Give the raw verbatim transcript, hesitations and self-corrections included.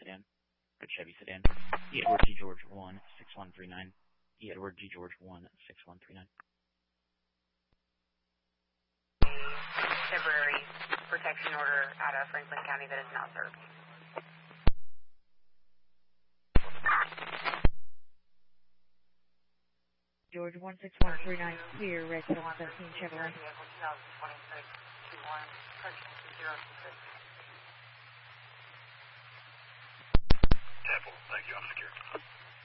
sedan. Red Chevy sedan. E. Edward G. George one six one three nine. E. Edward G. George one six one three nine. Temporary protection order out of Franklin County that is not served. George one six one three nine, clear, red seven seventeen Chevrolet. Apple, thank you, I'm secured.